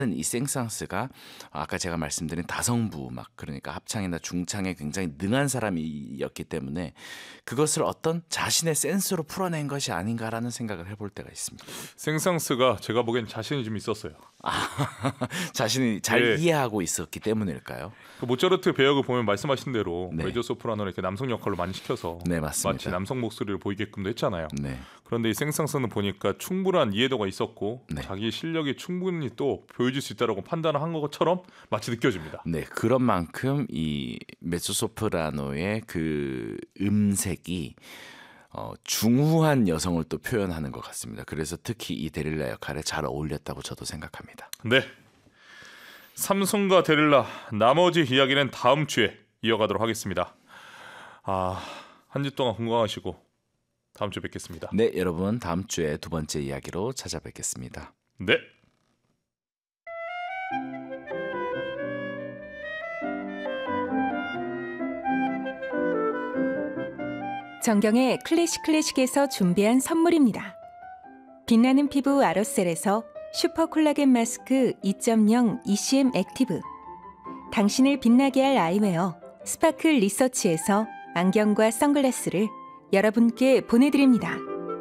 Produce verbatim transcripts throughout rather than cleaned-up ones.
이 생상스가 아까 제가 말씀드린 다성부 막 그러니까 합창이나 중창에 굉장히 능한 사람이었기 때문에 그것을 어떤 자신의 센스로 풀어낸 것이 아닌가라는 생각을 해볼 때가 있습니다. 생상스가 제가 보기엔 자신이 좀 있었어요. 아, 자신이 잘 예. 이해하고 있었기 때문일까요? 그 모차르트 배역을 보면 말씀하신 대로 네. 메조소프라노를 이렇게 남성 역할로 많이 시켜서 네, 맞습니다. 마치 남성 목소리를 보이게끔도 했잖아요. 네. 그런데 이 생상스는 보니까 충분한 이해도가 있었고 네. 자기 실력이 충분히 또 보여줄 수 있다라고 판단을 한 것처럼 마치 느껴집니다. 네, 그런 만큼 이 메조소프라노의 그 음색이 어, 중후한 여성을 또 표현하는 것 같습니다. 그래서 특히 이 데릴라 역할에 잘 어울렸다고 저도 생각합니다. 네, 삼성과 데릴라 나머지 이야기는 다음 주에 이어가도록 하겠습니다. 아, 한 주 동안 건강하시고 다음 주에 뵙겠습니다. 네, 여러분 다음 주에 두 번째 이야기로 찾아뵙겠습니다. 네. 정경의 클래식 클래식에서 준비한 선물입니다. 빛나는 피부 아로셀에서 슈퍼 콜라겐 마스크 이 점 영 이씨엠 액티브, 당신을 빛나게 할 아이웨어 스파클 리서치에서 안경과 선글라스를 여러분께 보내드립니다.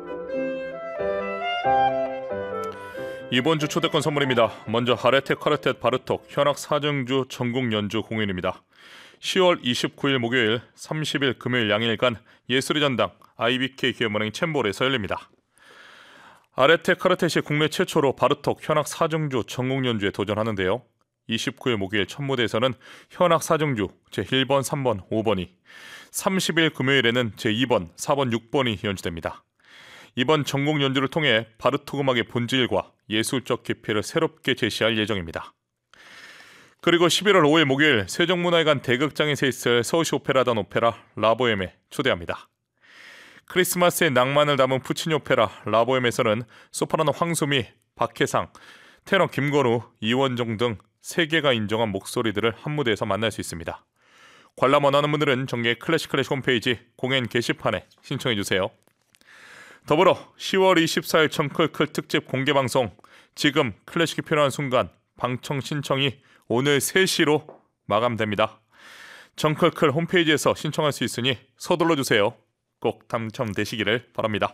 이번 주 초대권 선물입니다. 먼저 하레테 카르텟 바르톡 현악 사중주 전국 연주 공연입니다. 시월 이십구일 목요일, 삼십일 금요일 양일간 예술의 전당 아이비케이 기업은행 챔볼에서 열립니다. 아레테 카르텟이 국내 최초로 바르톡 현악 사중주 전국 연주에 도전하는데요. 이십구일 목요일 첫 무대에서는 현악 사중주 제일 번, 삼 번, 오 번이, 삼십일 금요일에는 제이 번, 사 번, 육 번이 연주됩니다. 이번 전국 연주를 통해 바르톡 음악의 본질과 예술적 깊이를 새롭게 제시할 예정입니다. 그리고 십일월 오일 목요일 세종문화회관 대극장에서 있을 서울시 오페라단 오페라 라보엠에 초대합니다. 크리스마스의 낭만을 담은 푸치니 오페라 라보엠에서는 소프라노 황수미, 박혜상, 테너 김건우, 이원종 등 세계가 인정한 목소리들을 한 무대에서 만날 수 있습니다. 관람 원하는 분들은 정계 클래식 클래식 홈페이지 공연 게시판에 신청해주세요. 더불어 시월 이십사일 청클클 특집 공개방송 지금 클래식이 필요한 순간 방청 신청이 오늘 세 시로 마감됩니다. 청클클 홈페이지에서 신청할 수 있으니 서둘러 주세요. 꼭 당첨되시기를 바랍니다.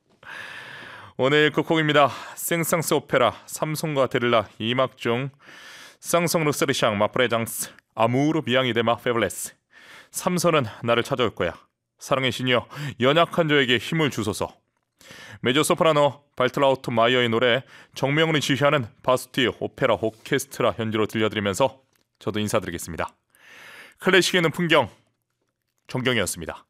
오늘 끝곡입니다. 생상스 오페라 삼성과 데릴라 이 막 중 쌍송 르세르샹 마프레장스 아무르 비앙이 데마 페블레스. 삼선은 나를 찾아올 거야. 사랑의 신이여 연약한 저에게 힘을 주소서. 메조소프라노 발트라우트 마이어의 노래 정명훈이 지휘하는 바스티 오페라 오케스트라 연주로 들려드리면서 저도 인사드리겠습니다. 클래식에는 풍경 정경이었습니다.